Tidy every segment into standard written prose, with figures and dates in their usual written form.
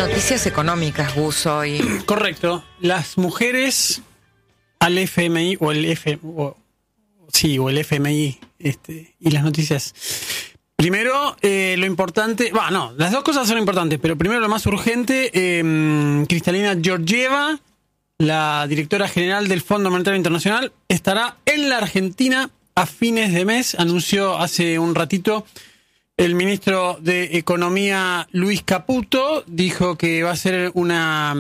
noticias económicas, Gus, hoy. Correcto. Las mujeres al FMI o el FMI y las noticias. Primero, lo importante... las dos cosas son importantes, pero primero lo más urgente, Kristalina Georgieva, la directora general del Fondo Monetario Internacional, estará en la Argentina a fines de mes. Anunció hace un ratito el ministro de Economía, Luis Caputo, dijo que va a ser una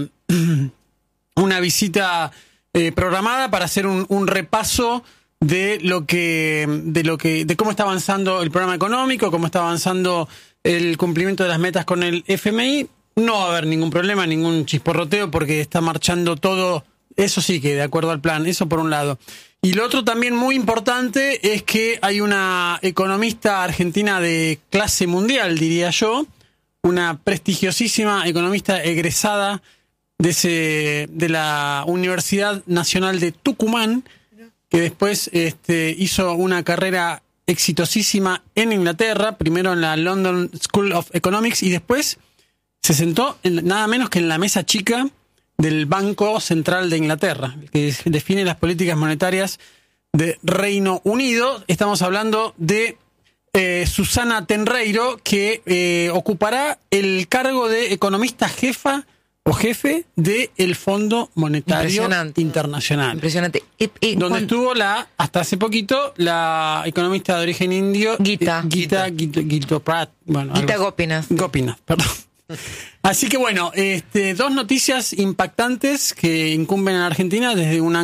visita programada para hacer un repaso de cómo está avanzando el programa económico, cómo está avanzando el cumplimiento de las metas con el FMI. No va a haber ningún problema, ningún chisporroteo, porque está marchando todo, eso sí que de acuerdo al plan, eso por un lado. Y lo otro también muy importante es que hay una economista argentina de clase mundial, diría yo, una prestigiosísima economista egresada de la Universidad Nacional de Tucumán, que después hizo una carrera exitosísima en Inglaterra, primero en la London School of Economics y después se sentó nada menos que en la mesa chica del Banco Central de Inglaterra, que define las políticas monetarias de Reino Unido. Estamos hablando de Susana Tenreiro, que ocupará el cargo de economista jefe del Fondo Monetario Internacional. Impresionante. Donde estuvo hasta hace poquito, la economista de origen indio, Gita Gopinath, perdón. Así que bueno, dos noticias impactantes que incumben a la Argentina desde un ángulo